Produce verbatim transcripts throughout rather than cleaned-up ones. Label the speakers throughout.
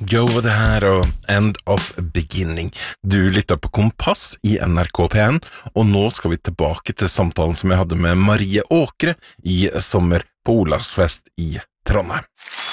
Speaker 1: Go det her og End of Beginning. Du lytter på Kompass i N R K P en, og nå skal vi tilbake til samtalen som jeg hadde med Marie Åkre i sommer på Olavsfest i Trondheim.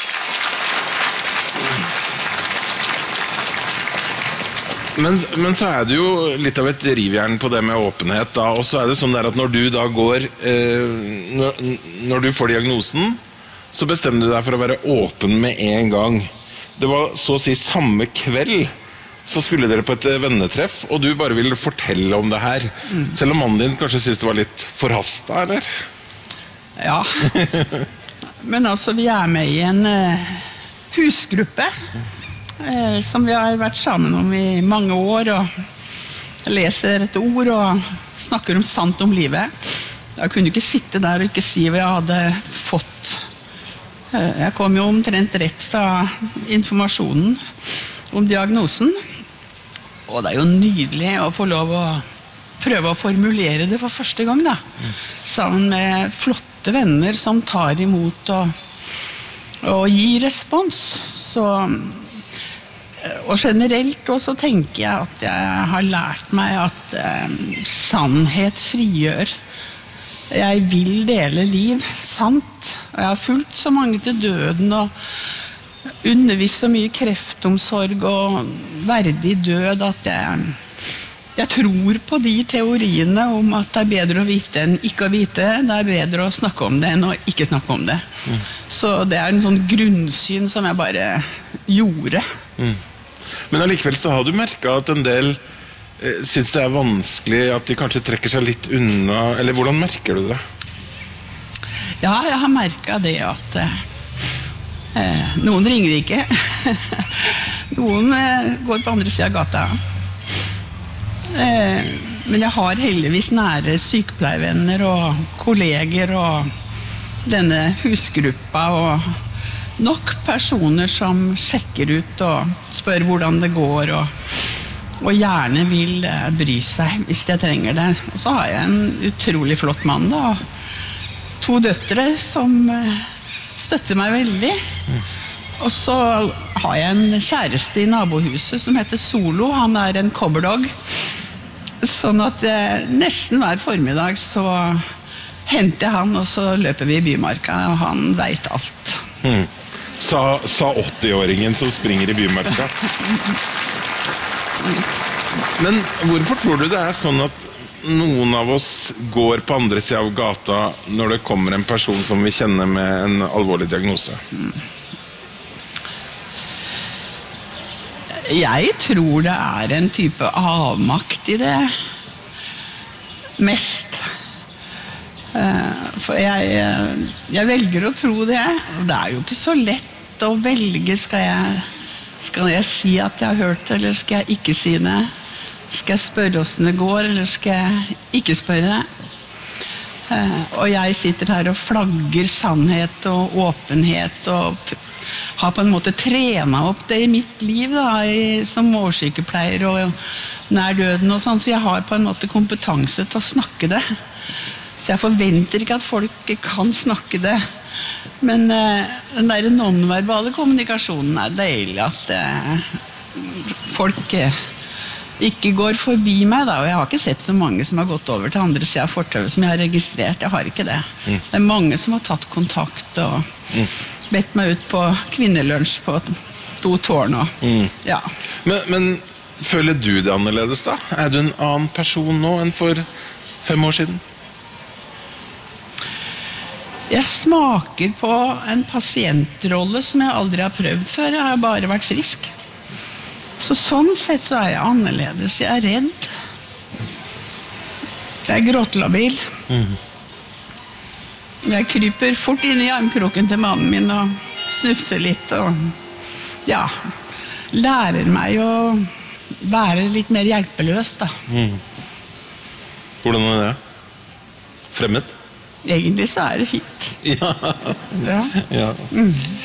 Speaker 1: Men, men så er det jo litt av et rivjern på det med åpenhet da, og så er det sånn der at når du da går, eh, når, når du får diagnosen, så bestemmer du deg for å være åpen med en gang. Det var så å si samme kveld, så skulle dere på et vennetreff, og du bare ville fortelle om det her. Mm. Selv om mannen din kanskje synes det var litt forhastet, eller?
Speaker 2: Ja, men altså vi er med i en uh, husgruppe, uh, som vi har vært sammen om i mange år, og leser et ord og snakker om sant om livet. Jeg kunne ikke sitte der og ikke si hva jeg hadde fått. Jeg kom jo omtrent rett fra informasjonen om diagnosen, og det er jo nydelig å få lov å prøve å formulere det for første gang da, sammen med flotte venner som tar imot og, og gir respons. Så, og generelt også tenker jeg at jeg har lært meg at eh, sannhet frigjør. Jeg vil dele liv, sant. Og jeg har fulgt så mange til døden og undervist så mye kreftomsorg og verdig død at jeg, jeg tror på de teoriene om at det er bedre å vite enn ikke å vite. Det er bedre å snakke om det enn å ikke snakke om det. Mm. Så det er en sånn grunnsyn som jeg bare gjorde.
Speaker 1: Mm. Men allikevel så har du merket at en del synes det er vanskelig at de kanskje trekker seg litt unna, eller hvordan merker du det?
Speaker 2: Ja, jeg har merket det at eh, noen ringer ikke. Noen eh, går på andre siden av gata. Eh, men jeg har heldigvis nære sykepleiervenner og kolleger og denne husgruppa og nok personer som sjekker ut og spør hvordan det går og og gjerne vil bry seg hvis jeg trenger det. Og så har jeg en utrolig flott mann da, og to døtre som støtter meg veldig. Mm. Og så har jeg en kjæreste i nabohuset som heter Solo. Han er en cobberdog. Sånn at jeg, nesten hver formiddag så henter jeg han, og så løper vi i bymarka, og han vet alt.
Speaker 1: Mm. Sa, sa åtti-åringen som springer i bymarka. Men hvorfor tror du det er sånn at noen av oss går på andre siden av gata når det kommer en person som vi kjenner med en alvorlig diagnose?
Speaker 2: Jeg tror det er en type avmakt i det mest. For jeg, jeg velger å tro det. Det er jo ikke så lett å velge. Skal jeg Skal jeg si at jeg har hørt det, eller skal jeg ikke si det? Skal jeg spørre hvordan det går, eller skal jeg ikke spørre det? Og jeg sitter her og flagger sannhet og åpenhet, og har på en måte trenet opp det i mitt liv da, som årsykepleier og nær døden og sånn, så jeg har på en måte kompetanse til å snakke det. Så jeg forventer ikke at folk kan snakke det. Men uh, den der nonverbale kommunikasjonen er deilig at uh, folk uh, ikke går forbi meg da, og jeg har ikke sett så mange som har gått over til andre siden av fortøvet som jeg har registrert. Jeg har ikke det. Mm. Det er mange som har tatt kontakt og mm. bedt meg ut på kvinnelunsj på to tårn og, mm. ja.
Speaker 1: Men, men føler du det annerledes da? Er du en annen person nå enn for fem år siden?
Speaker 2: Jeg smaker på en pasientrolle som jeg aldri har prøvd før. Jeg har bare vært frisk. Så sånn sett så er jeg annerledes. Jeg er redd. Jeg er gråtelabil. Mm. Jeg kryper fort inn i armkroken til mannen min og snufser litt og ja, lærer meg å være litt mer hjelpeløs da. Mm.
Speaker 1: Hvordan er det? Fremmed?
Speaker 2: Egentlig så er det fint.
Speaker 1: Ja.
Speaker 2: Ja.
Speaker 1: Ja.
Speaker 2: Mm.